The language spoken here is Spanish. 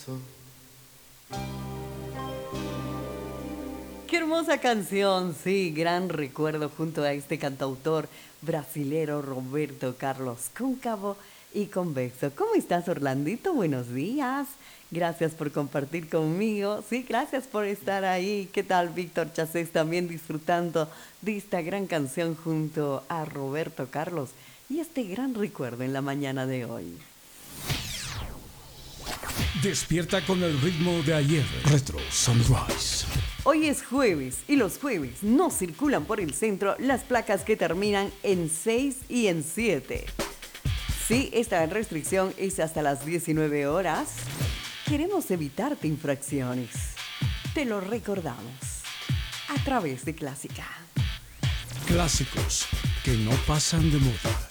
corazón. Qué hermosa canción, sí, gran recuerdo junto a este cantautor brasilero Roberto Carlos Cóncavo y Convexo. ¿Cómo estás, Orlandito? Buenos días. Gracias por compartir conmigo. Sí, gracias por estar ahí. ¿Qué tal, Víctor Chacés? También disfrutando de esta gran canción junto a Roberto Carlos y este gran recuerdo en la mañana de hoy. Despierta con el ritmo de ayer. Retro Sunrise. Hoy es jueves y los jueves no circulan por el centro las placas que terminan en 6 y en 7. Sí, esta restricción es hasta las 19 horas. Queremos evitarte infracciones. Te lo recordamos a través de Clásica. Clásicos que no pasan de moda.